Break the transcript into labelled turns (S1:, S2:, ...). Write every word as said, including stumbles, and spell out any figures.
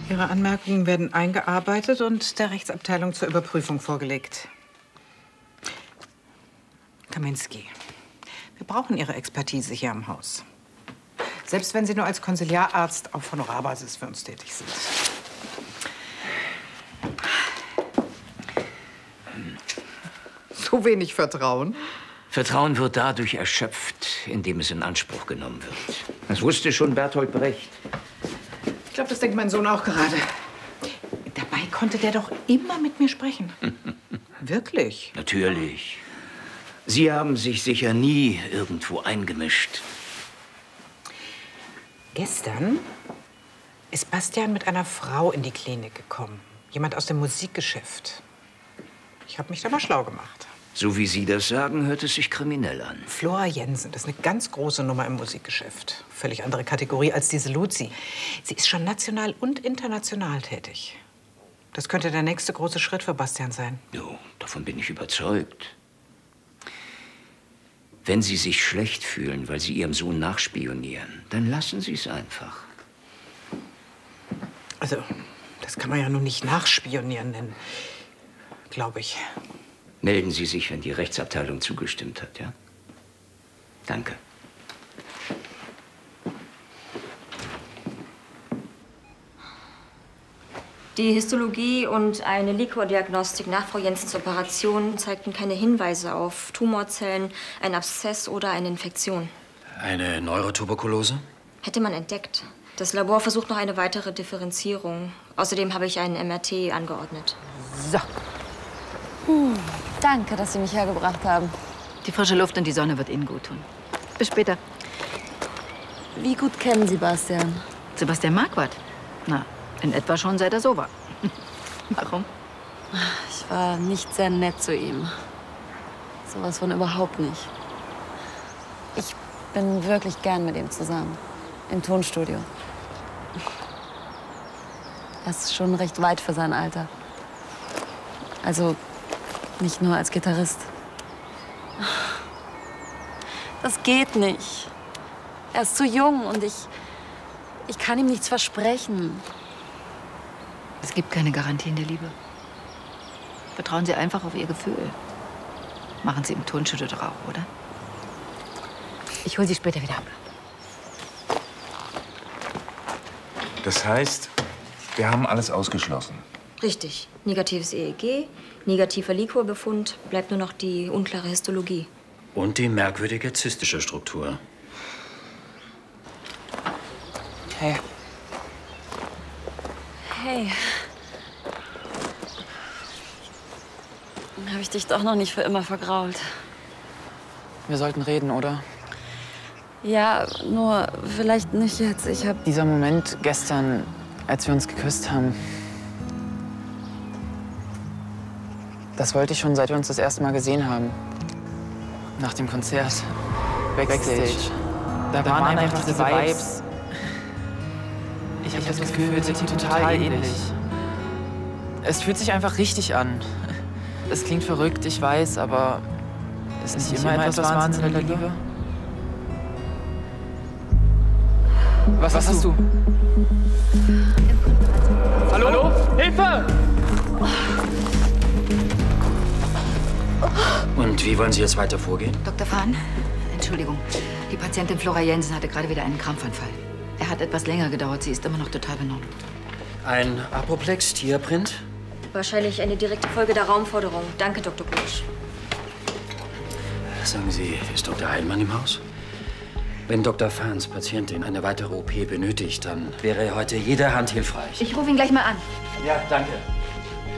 S1: Ihre Anmerkungen werden eingearbeitet und der Rechtsabteilung zur Überprüfung vorgelegt. Kaminski, wir brauchen Ihre Expertise hier im Haus. Selbst wenn Sie nur als Konsiliararzt auf Honorarbasis für uns tätig sind. So wenig Vertrauen?
S2: Vertrauen wird dadurch erschöpft, indem es in Anspruch genommen wird. Das wusste schon Bertolt Brecht.
S1: Ich glaube, das denkt mein Sohn auch gerade. Dabei konnte der doch immer mit mir sprechen. Wirklich?
S2: Natürlich. Sie haben sich sicher nie irgendwo eingemischt.
S1: Gestern ist Bastian mit einer Frau in die Klinik gekommen. Jemand aus dem Musikgeschäft. Ich habe mich da mal schlau gemacht.
S2: So wie Sie das sagen, hört es sich kriminell an.
S1: Flora Jensen, das ist eine ganz große Nummer im Musikgeschäft. Völlig andere Kategorie als diese Luzi. Sie ist schon national und international tätig. Das könnte der nächste große Schritt für Bastian sein.
S2: Jo, davon bin ich überzeugt. Wenn Sie sich schlecht fühlen, weil Sie Ihrem Sohn nachspionieren, dann lassen Sie es einfach.
S1: Also, das kann man ja nun nicht nachspionieren nennen, glaube ich.
S2: Melden Sie sich, wenn die Rechtsabteilung zugestimmt hat, ja? Danke.
S3: Die Histologie und eine Liquordiagnostik nach Frau Jensens Operation zeigten keine Hinweise auf Tumorzellen, ein Abszess oder eine Infektion.
S4: Eine Neurotuberkulose?
S3: Hätte man entdeckt. Das Labor versucht noch eine weitere Differenzierung. Außerdem habe ich einen M R T angeordnet.
S5: So. Hm, danke, dass Sie mich hergebracht haben.
S6: Die frische Luft und die Sonne wird Ihnen gut tun. Bis später.
S5: Wie gut kennen Sie Bastian?
S6: Sebastian Marquardt? Na, in etwa schon, seit er so war. Warum?
S5: Ich war nicht sehr nett zu ihm. Sowas von überhaupt nicht. Ich bin wirklich gern mit ihm zusammen. Im Tonstudio. Er ist schon recht weit für sein Alter. Also nicht nur als Gitarrist. Das geht nicht. Er ist zu jung und ich, ich kann ihm nichts versprechen.
S6: Es gibt keine Garantien der Liebe. Vertrauen Sie einfach auf Ihr Gefühl. Machen Sie im Tonstudio doch auch, oder? Ich hole Sie später wieder ab.
S7: Das heißt, wir haben alles ausgeschlossen.
S3: Richtig. Negatives E E G, negativer Liquorbefund, bleibt nur noch die unklare Histologie.
S4: Und die merkwürdige zystische Struktur.
S8: Hey.
S5: Hey. Habe ich dich doch noch nicht für immer vergrault.
S8: Wir sollten reden, oder?
S5: Ja, nur vielleicht nicht jetzt. Ich hab...
S8: Dieser Moment gestern, als wir uns geküsst haben, das wollte ich schon, seit wir uns das erste Mal gesehen haben. Nach dem Konzert. Backstage. Da, da waren einfach diese Vibes. Ich habe das Gefühl, wir sind total ähnlich. Es fühlt sich einfach richtig an. Es klingt verrückt, ich weiß, aber ist nicht, nicht immer, immer etwas Wahnsinn in der Liebe? Was, Was hast du?
S9: Hallo? Hallo? Hilfe!
S4: Und wie wollen Sie jetzt weiter vorgehen?
S6: Doktor Fahn, Entschuldigung. Die Patientin Flora Jensen hatte gerade wieder einen Krampfanfall. Er hat etwas länger gedauert. Sie ist immer noch total benommen.
S4: Ein Apoplex, Tearprint?
S3: Wahrscheinlich eine direkte Folge der Raumforderung. Danke, Doktor Kusch.
S4: Sagen Sie, ist Doktor Heilmann im Haus? Wenn Doktor Fahns Patientin eine weitere O P benötigt, dann wäre heute jede Hand hilfreich.
S6: Ich rufe ihn gleich mal an.
S4: Ja, danke.